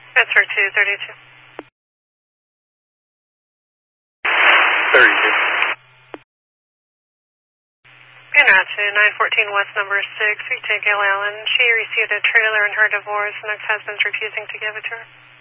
Transfer to 32. 32. En route to 914 West number 6, we take Gail Allen. She received a trailer in her divorce and ex-husband's refusing to give it to her.